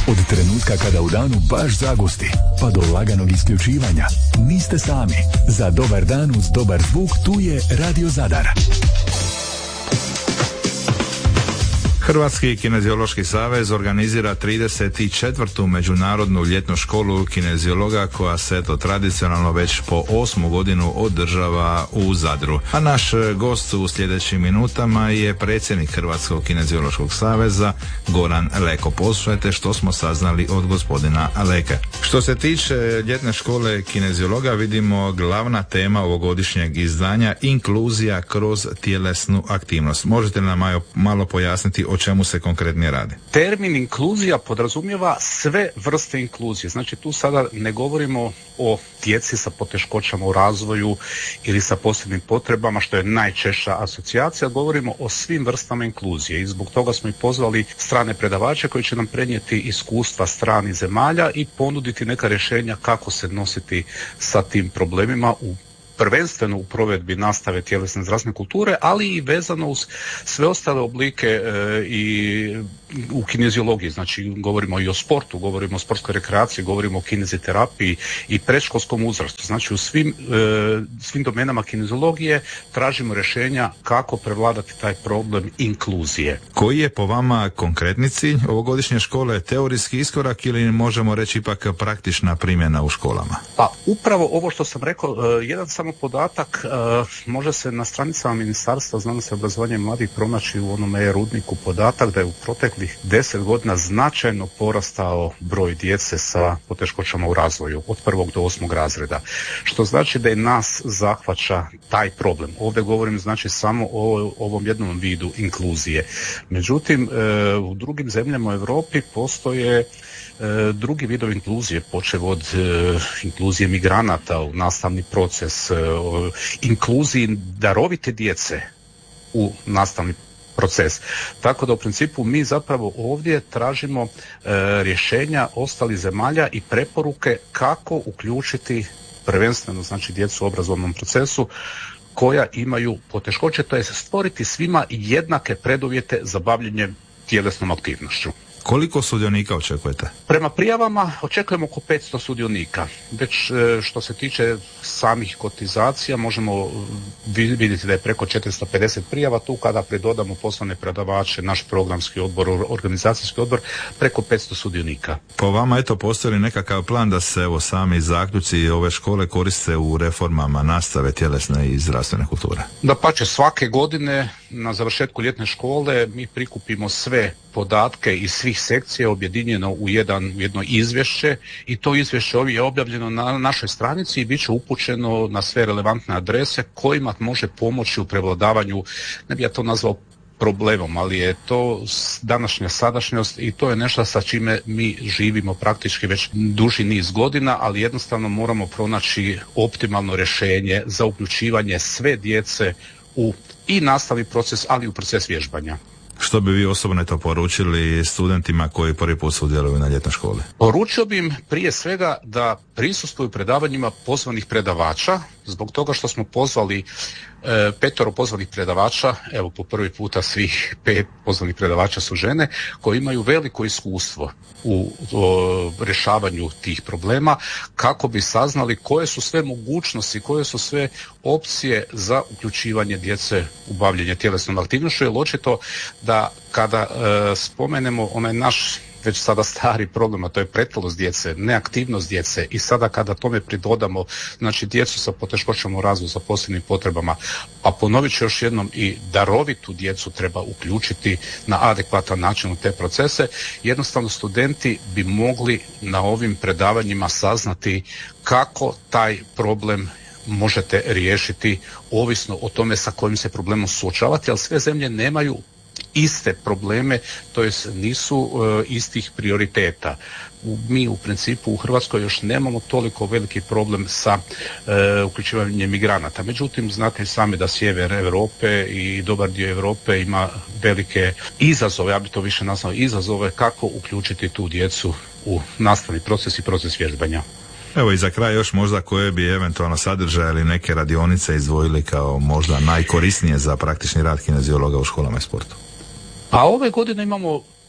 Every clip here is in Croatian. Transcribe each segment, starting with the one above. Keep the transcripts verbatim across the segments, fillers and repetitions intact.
Od trenutka kada u danu baš zagusti, pa do laganog isključivanja, niste sami. Za dobar dan uz dobar zvuk tu je Radio Zadar. Hrvatski kineziološki savez organizira trideset četvrtu međunarodnu ljetnu školu kineziologa koja se to tradicionalno već po osmu godinu održava u Zadru. A naš gost u sljedećim minutama je predsjednik Hrvatskog kineziološkog saveza Goran Leko. Poslušajte što smo saznali od gospodina Leke. Što se tiče ljetne škole kineziologa, vidimo glavna tema ovogodišnjeg izdanja inkluzija kroz tjelesnu aktivnost. Možete li nam malo pojasniti o čemu se konkretnije radi? Termin inkluzija podrazumijeva sve vrste inkluzije. Znači tu sada ne govorimo o djeci sa poteškoćama u razvoju ili sa posebnim potrebama, što je najčešća asocijacija, govorimo o svim vrstama inkluzije i zbog toga smo i pozvali strane predavače koji će nam prenijeti iskustva stranih zemalja i ponuditi neka rješenja kako se nositi sa tim problemima u prvenstveno u provedbi nastave tjelesne zdravstvene kulture, ali i vezano uz sve ostale oblike e, i u kineziologiji. Znači govorimo i o sportu, govorimo o sportskoj rekreaciji, govorimo o kineziterapiji i predškolskom uzrastu. Znači u svim, e, svim domenama kineziologije tražimo rješenja kako prevladati taj problem inkluzije. Koji je po vama konkretni cilj ovogodišnje škole? Teorijski iskorak ili možemo reći ipak praktična primjena u školama? Pa upravo ovo što sam rekao, e, jedan samo podatak, e, može se na stranicama Ministarstva znanosti, obrazovanja i mladih pronaći u onome e-rudniku podatak da je u proteklih deset godina značajno porastao broj djece sa poteškoćama u razvoju od prvog do osmog razreda. Što znači da i nas zahvaća taj problem. Ovdje govorim znači samo o ovom jednom vidu inkluzije. Međutim, e, u drugim zemljama u Europi postoje E, drugi vidovi inkluzije, počev od e, inkluzije migranata u nastavni proces, e, inkluziji darovite djece u nastavni proces. Tako da u principu mi zapravo ovdje tražimo e, rješenja ostalih zemalja i preporuke kako uključiti prvenstveno znači djecu u obrazovnom procesu koja imaju poteškoće, to je stvoriti svima jednake preduvjete za bavljenje tjelesnom aktivnošću. Koliko sudionika očekujete? Prema prijavama očekujemo oko petsto sudionika. Već što se tiče samih kotizacija možemo vidjeti da je preko četiristo pedeset prijava. Tu kada pridodamo poslovne predavače, naš programski odbor, organizacijski odbor, preko petsto sudionika. Po vama eto postoji li nekakav plan da se evo sami zaključci ove škole koriste u reformama nastave tjelesne i zdravstvene kulture? Dapače, svake godine na završetku ljetne škole mi prikupimo sve podatke iz svih sekcija objedinjeno u, jedan, u jedno izvješće i to izvješće je objavljeno na našoj stranici i bit će upućeno na sve relevantne adrese kojima može pomoći u prevladavanju, ne bih ja to nazvao problemom, ali je to današnja sadašnjost i to je nešto sa čime mi živimo praktički već duži niz godina, ali jednostavno moramo pronaći optimalno rješenje za uključivanje sve djece u i nastavni proces, ali i u proces vježbanja. Što bi vi osobno to poručili studentima koji prvi put sudjeluju na ljetnoj školi? Poručio bi im prije svega da prisustvuju predavanjima pozvanih predavača, zbog toga što smo pozvali e, petoro pozvanih predavača, evo po prvi puta svih pet pozvanih predavača su žene, koji imaju veliko iskustvo u o, rješavanju tih problema, kako bi saznali koje su sve mogućnosti, koje su sve opcije za uključivanje djece u bavljenje tjelesnom aktivnošću, jer očito da kada e, spomenemo onaj naš već sada stari problem, a to je pretilost djece, neaktivnost djece i sada kada tome pridodamo znači djecu sa poteškoćama u razvoju, sa posebnim potrebama, a ponovit ću još jednom i darovitu djecu treba uključiti na adekvatan način u te procese, jednostavno studenti bi mogli na ovim predavanjima saznati kako taj problem možete riješiti ovisno o tome sa kojim se problemom suočavati, ali sve zemlje nemaju iste probleme, to jest nisu uh, istih prioriteta. U, mi u principu u Hrvatskoj još nemamo toliko veliki problem sa uh, uključivanjem migranata. Međutim, znate sami da sjever Europe i dobar dio Europe ima velike izazove, ja bi to više nazvao izazove, kako uključiti tu djecu u nastavni proces i proces vježbanja. Evo i za kraj još možda koje bi eventualno sadržaje ili neke radionice izdvojili kao možda najkorisnije za praktični rad kineziologa u školama i sportu. A ove godine imamo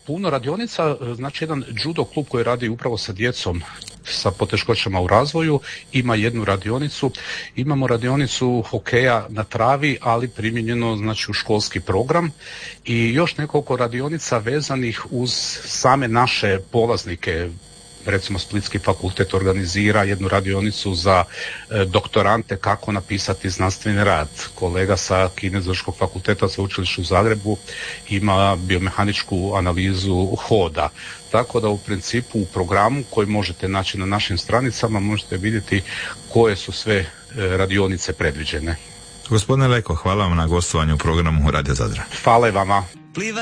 puno radionica, znači jedan judo klub koji radi upravo sa djecom sa poteškoćama u razvoju ima jednu radionicu. Imamo radionicu hokeja na travi, ali primijenjeno znači u školski program i još nekoliko radionica vezanih uz same naše polaznike. Recimo Splitski fakultet organizira jednu radionicu za e, doktorante kako napisati znanstveni rad. Kolega sa Kineziološkog fakulteta Sveučilišta u Zagrebu ima biomehaničku analizu hoda. Tako da u principu u programu koji možete naći na našim stranicama možete vidjeti koje su sve e, radionice predviđene. Gospodine Leko, hvala vam na gostovanju u programu Radio Zadra. Hvala i vama.